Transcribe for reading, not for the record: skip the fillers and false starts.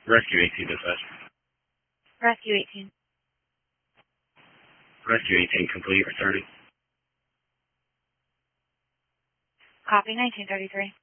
Rescue 18 dispatch. Rescue 18. Rescue 18 complete, returning. Copy 1933.